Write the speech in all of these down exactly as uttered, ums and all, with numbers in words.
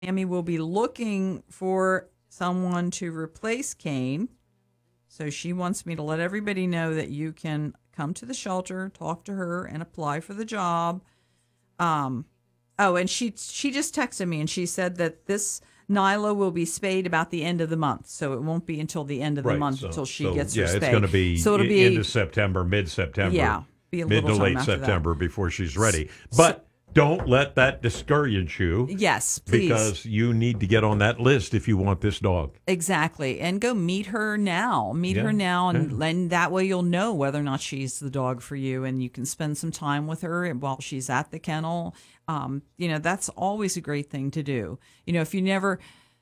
Tammy will be looking for someone to replace Kane. So she wants me to let everybody know that you can come to the shelter, talk to her, and apply for the job. Um, oh, and she she just texted me, and she said that this Nyla will be spayed about the end of the month. So it won't be until the end of the right, month so, until she so, gets yeah, her spay. it's going to be, so it'll be into September, mid-September. Yeah, be a mid to little time late after September that. before she's ready. But don't let that discourage you. Yes, please. Because you need to get on that list if you want this dog. Exactly. And go meet her now. Meet Yeah, her now. And, yeah. and that way you'll know whether or not she's the dog for you. And you can spend some time with her while she's at the kennel. Um, you know, that's always a great thing to do. You know, if you never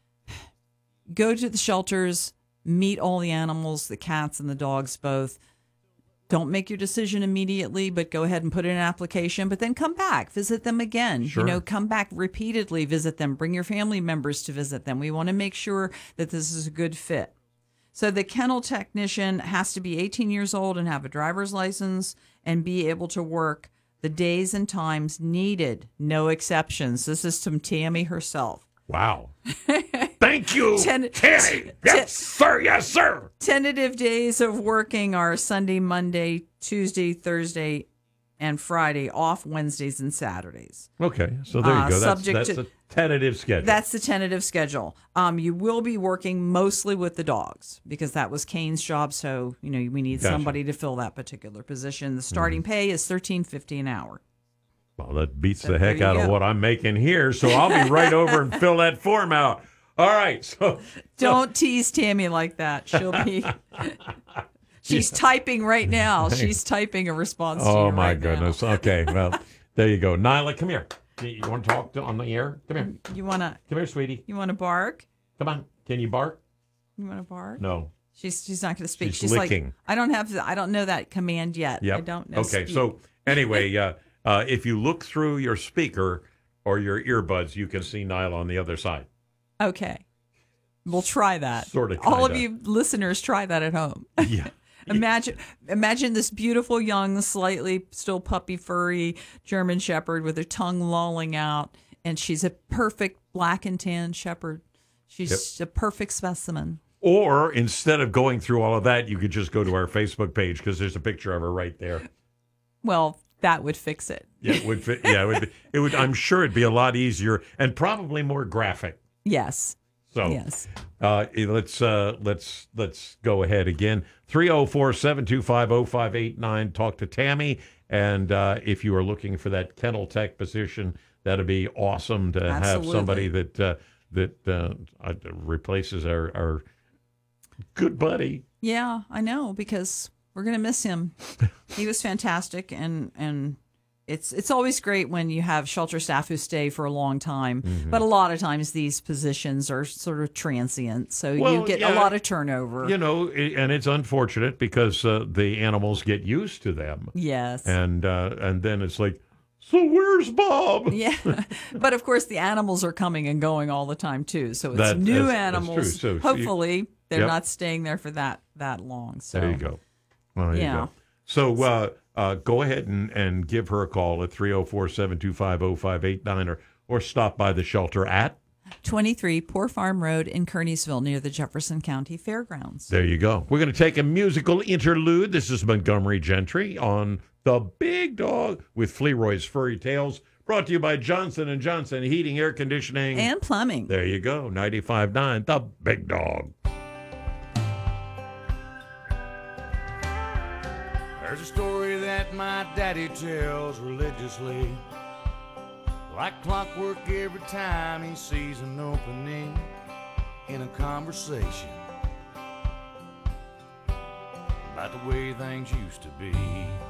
go to the shelters, meet all the animals, the cats and the dogs both. Don't make your decision immediately, but go ahead and put in an application, but then come back, visit them again. Sure. You know, come back repeatedly, visit them, bring your family members to visit them. We want to make sure that this is a good fit. So the kennel technician has to be eighteen years old and have a driver's license and be able to work the days and times needed. No exceptions. This is from Tammy herself. Wow. Thank you, Ten- Tammy. Yes, sir. Yes, sir. Tentative days of working are Sunday, Monday, Tuesday, Thursday, and Friday, off Wednesdays and Saturdays. Okay, so there you Uh, go. That's, subject that's to- a tentative schedule. That's the tentative schedule. Um, you will be working mostly with the dogs because that was Kane's job. So, you know, we need Gotcha. somebody to fill that particular position. The starting Mm-hmm. pay is thirteen fifty an hour. Well, that beats So the heck there you out of go. what I'm making here, so I'll be right over and fill that form out. All right, so Don't tease Tammy like that. She'll be. She's typing right now. She's typing a response to you oh my right now. goodness. Okay, well, there you go. Nyla, come here. You want to talk to, on the air? Come here. You wanna? Come here, sweetie. You wanna bark? Come on. Can you bark? You wanna bark? No. She's she's not going to speak. She's licking. like, I don't have the, I don't know that command yet. Yep. I don't know. Okay, speak. so anyway, uh, uh, if you look through your speaker or your earbuds, you can see Nyla on the other side. Okay, we'll try that. Sort of, All of kinda. you listeners, try that at home. Yeah. Imagine, imagine this beautiful, young, slightly still puppy furry German Shepherd with her tongue lolling out, and she's a perfect black and tan Shepherd. She's a perfect specimen. Or instead of going through all of that, you could just go to our Facebook page because there's a picture of her right there. Well, that would fix it. Yeah, it would fit. Yeah, it would. Be, it would. I'm sure it'd be a lot easier and probably more graphic. Yes. So Yes. uh, let's uh, let's let's go ahead again. three oh four, seven two five, oh five eight nine. Talk to Tammy, and uh, if you are looking for that kennel tech position, that'd be awesome to Absolutely. have somebody that uh, that uh, uh, replaces our, our good buddy. Yeah, I know, because we're going to miss him. He was fantastic, and and it's it's always great when you have shelter staff who stay for a long time. Mm-hmm. But a lot of times these positions are sort of transient, so Well, you get yeah, a lot of turnover. You know, i- and it's unfortunate because uh, the animals get used to them, Yes. and uh, and then it's like, so where's Bob? Yeah, but of course the animals are coming and going all the time too. So it's That- new that's- that's animals. true. So- so you- Hopefully they're Yep. not staying there for that that long. So There you go. Well, there Yeah. you go. So uh, uh, go ahead and, and give her a call at three oh four, seven two five, oh five eight nine or, or stop by the shelter at. twenty-three Poor Farm Road in Kearneysville near the Jefferson County Fairgrounds. There you go. We're going to take a musical interlude. This is Montgomery Gentry on The Big Dog with Fleroy's Furry Tales, brought to you by Johnson and Johnson Heating, Air Conditioning. And plumbing. There you go. ninety-five point nine The Big Dog. There's a story that my daddy tells religiously, like clockwork every time he sees an opening in a conversation about the way things used to be.